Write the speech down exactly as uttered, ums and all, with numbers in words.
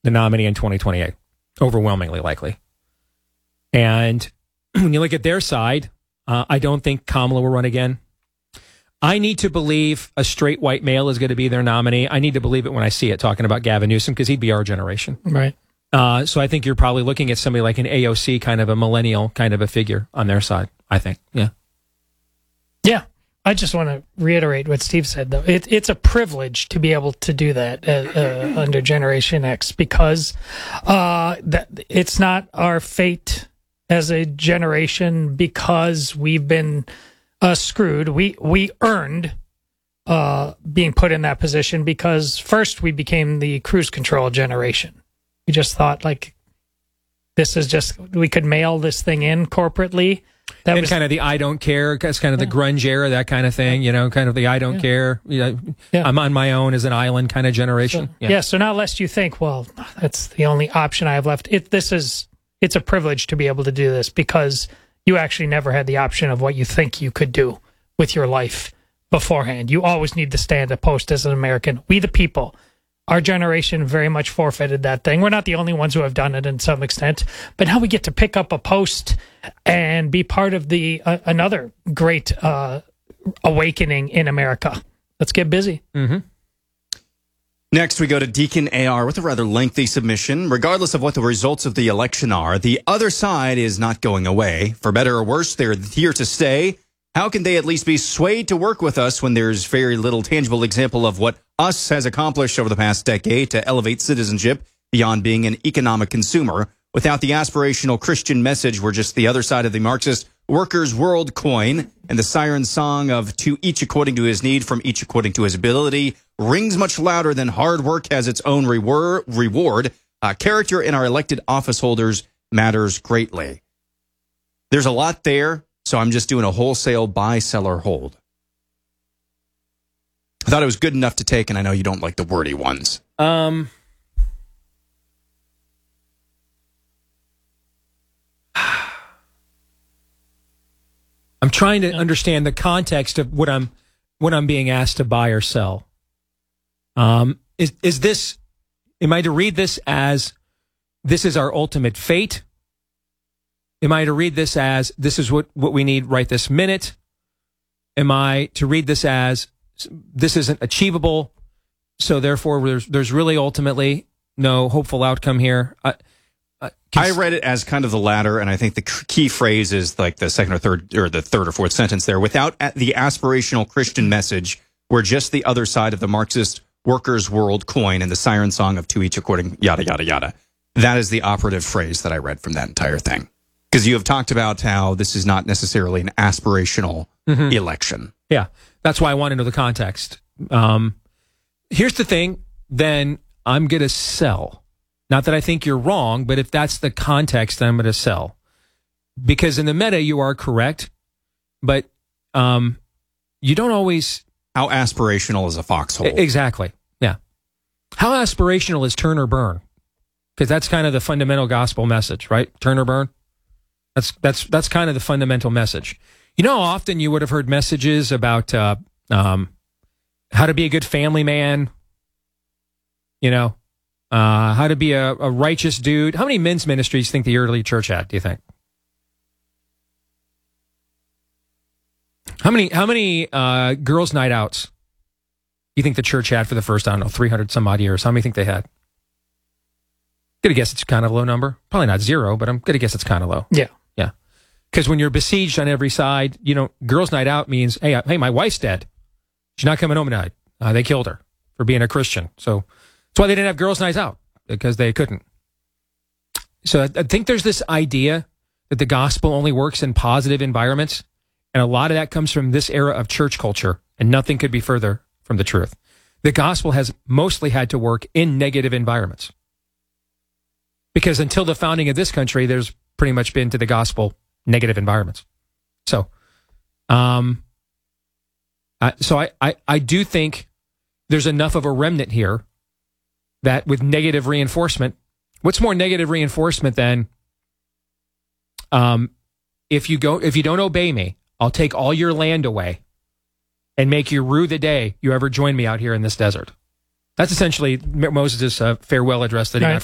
the nominee in twenty twenty-eight, overwhelmingly likely. And when you look at their side, uh, I don't think Kamala will run again. I need to believe a straight white male is going to be their nominee. I need to believe it when I see it, talking about Gavin Newsom, because he'd be our generation. Right. Uh, so I think you're probably looking at somebody like an A O C, kind of a millennial kind of a figure on their side, I think. Yeah. Yeah. I just want to reiterate what Steve said, though. It, it's a privilege to be able to do that uh, uh, under Generation X, because uh, that it's not our fate as a generation because we've been uh, screwed. We we earned uh, being put in that position because first we became the cruise control generation. We just thought, like, this is just, we could mail this thing in corporately. That and was kind of the I don't care, that's kind of the yeah. grunge era, that kind of thing, you know, kind of the I don't yeah. care. You know, yeah. I'm on my own as an island kind of generation. So, yeah. yeah. So now, lest you think, well, that's the only option I have left. It, this is, it's a privilege to be able to do this because you actually never had the option of what you think you could do with your life beforehand. You always need to stand a post as an American. We the people. Our generation very much forfeited that thing. We're not the only ones who have done it in some extent, but now we get to pick up a post and be part of the uh, another great uh, awakening in America. Let's get busy. Mm-hmm. Next, we go to Deacon A R with a rather lengthy submission. Regardless of what the results of the election are, the other side is not going away. For better or worse, they're here to stay. How can they at least be swayed to work with us when there's very little tangible example of what us has accomplished over the past decade to elevate citizenship beyond being an economic consumer? Without the aspirational Christian message, we're just the other side of the Marxist workers' world coin, and the siren song of to each according to his need, from each according to his ability, rings much louder than hard work has its own reward. reward. Uh, character in our elected office holders matters greatly. There's a lot there. So I'm just doing a wholesale buy, sell, or hold. I thought it was good enough to take, and I know you don't like the wordy ones. Um, I'm trying to understand the context of what I'm what I'm being asked to buy or sell. Um, is is this? Am I to read this as this is our ultimate fate? Am I to read this as this is what, what we need right this minute? Am I to read this as this isn't achievable, so therefore there's, there's really ultimately no hopeful outcome here? I, I, I read it as kind of the latter, and I think the key phrase is like the second or third, or the third or fourth sentence there. Without the aspirational Christian message, we're just the other side of the Marxist workers' world coin and the siren song of to each according, yada, yada, yada. That is the operative phrase that I read from that entire thing. Because you have talked about how this is not necessarily an aspirational mm-hmm. election. Yeah, that's why I want to know the context. Um, here's the thing, then I'm going to sell. Not that I think you're wrong, but if that's the context, then I'm going to sell. Because in the meta, you are correct, but um, you don't always... How aspirational is a foxhole? Exactly, yeah. How aspirational is turn or burn? Because that's kind of the fundamental gospel message, right? Turn or burn? That's that's that's kind of the fundamental message. You know, often you would have heard messages about uh, um, how to be a good family man. You know, uh, how to be a, a righteous dude. How many men's ministries think the early church had? Do you think? How many how many uh, girls' night outs do you think the church had for the first I don't know three hundred some odd years? How many think they had? I'm gonna guess it's kind of a low number. Probably not zero, but I'm gonna guess it's kind of low. Yeah. Yeah. Because when you're besieged on every side, you know, girls' night out means, hey, hey, my wife's dead. She's not coming home tonight. Uh, they killed her for being a Christian. So that's why they didn't have girls' nights out, because they couldn't. So I, I think there's this idea that the gospel only works in positive environments. And a lot of that comes from this era of church culture, and nothing could be further from the truth. The gospel has mostly had to work in negative environments. Because until the founding of this country, there's pretty much been to the gospel negative environments. So, um, uh, so I, I, I do think there's enough of a remnant here that with negative reinforcement, what's more negative reinforcement than um, if you go if you don't obey me, I'll take all your land away and make you rue the day you ever join me out here in this desert. That's essentially Moses' uh, farewell address that he right. got